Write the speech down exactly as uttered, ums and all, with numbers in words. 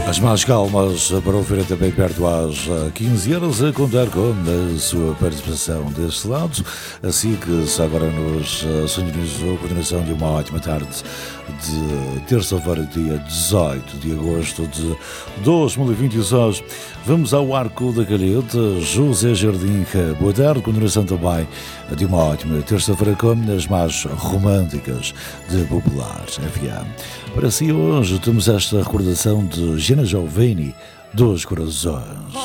As mais calmas para ouvir também perto às quinze horas, a contar com a sua participação deste lado. Assim que se agora nos sintonizou a coordenação de uma ótima tarde de terça-feira, dia dezoito de agosto de dois mil e vinte e seis. Vamos ao Arco da Calheta. José Jardim, boa tarde. Continuação também de uma ótima terça-feira com as mais românticas de Popular F M. Para si hoje temos esta recordação de Gina Giovini, Dois Corações.